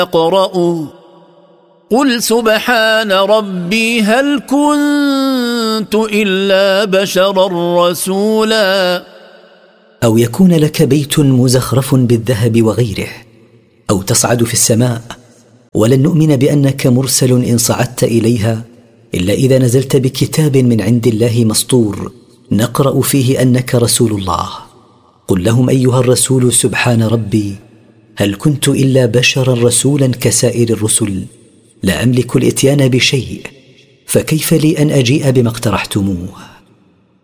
اقرأوا قل سبحان ربي هل كنت إلا بشرا رسولا. أو يكون لك بيت مزخرف بالذهب وغيره، أو تصعد في السماء، ولن نؤمن بأنك مرسل إن صعدت إليها إلا إذا نزلت بكتاب من عند الله مسطور نقرأ فيه أنك رسول الله. قل لهم أيها الرسول سبحان ربي هل كنت إلا بشرا رسولا كسائر الرسل، لا أملك الإتيان بشيء، فكيف لي أن أجيء بما اقترحتموه؟